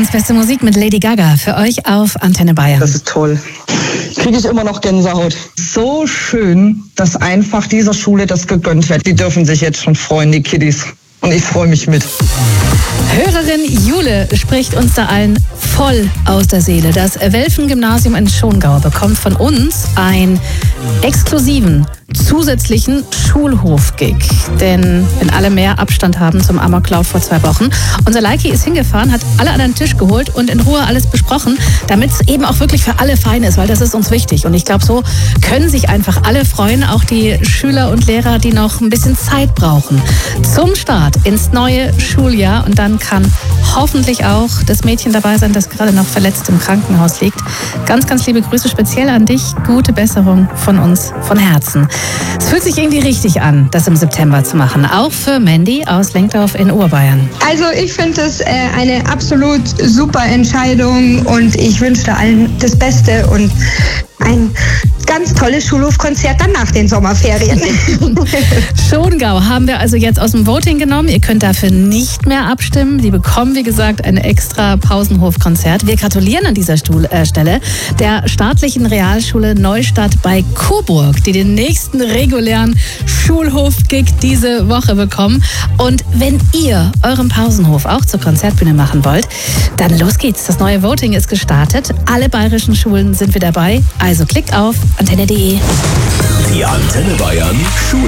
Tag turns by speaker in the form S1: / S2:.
S1: Deutschlands beste Musik mit Lady Gaga für euch auf Antenne Bayern.
S2: Das ist toll. Kriege ich immer noch Gänsehaut. So schön, dass einfach dieser Schule das gegönnt wird. Die dürfen sich jetzt schon freuen, die Kiddies. Und ich freue mich mit.
S1: Hörerin Jule spricht uns da allen voll aus der Seele. Das Welfen-Gymnasium in Schongau bekommt von uns einen exklusiven, zusätzlichen Schulhof-Gig. Denn wenn alle mehr Abstand haben zum Amoklauf vor 2 Wochen. Unser Leiki ist hingefahren, hat alle an den Tisch geholt und in Ruhe alles besprochen, damit es eben auch wirklich für alle fein ist, weil das ist uns wichtig. Und ich glaube, so können sich einfach alle freuen, auch die Schüler und Lehrer, die noch ein bisschen Zeit brauchen. Zum Start ins neue Schuljahr. Und dann kann hoffentlich auch das Mädchen dabei sein, das gerade noch verletzt im Krankenhaus liegt. Ganz, ganz liebe Grüße speziell an dich. Gute Besserung von uns, von Herzen. Es fühlt sich irgendwie richtig an, das im September zu machen. Auch für Mandy aus Lenkdorf in Oberbayern.
S3: Also ich finde es eine absolut super Entscheidung und ich wünsche allen das Beste und ein ganz tolles Schulhofkonzert dann nach den Sommerferien.
S1: Schongau haben wir also jetzt aus dem Voting genommen. Ihr könnt dafür nicht mehr abstimmen. Die bekommen, wie gesagt, ein extra Pausenhofkonzert. Wir gratulieren an dieser Stelle der staatlichen Realschule Neustadt bei Coburg, die den nächsten regulären Schulhof-Gig diese Woche bekommen. Und wenn ihr euren Pausenhof auch zur Konzertbühne machen wollt, dann los geht's. Das neue Voting ist gestartet. Alle bayerischen Schulen sind wieder dabei. Also klickt auf antenne.de.
S4: Die Antenne Bayern Schul